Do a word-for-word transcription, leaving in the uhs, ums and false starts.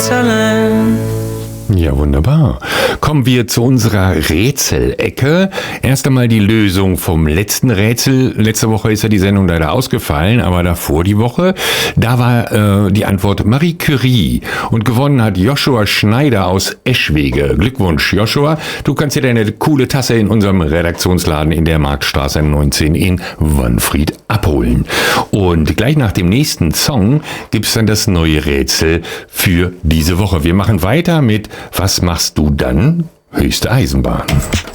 Switzerland. Ja, wunderbar. Kommen wir zu unserer Rätselecke. Erst einmal die Lösung vom letzten Rätsel. Letzte Woche ist ja die Sendung leider ausgefallen, aber davor die Woche, da war äh, die Antwort Marie Curie. Und gewonnen hat Joshua Schneider aus Eschwege. Glückwunsch, Joshua. Du kannst dir deine coole Tasse in unserem Redaktionsladen in der Marktstraße neunzehn in Wanfried abholen. Und gleich nach dem nächsten Song gibt's dann das neue Rätsel für diese Woche. Wir machen weiter mit Was machst du dann? Höchste Eisenbahn.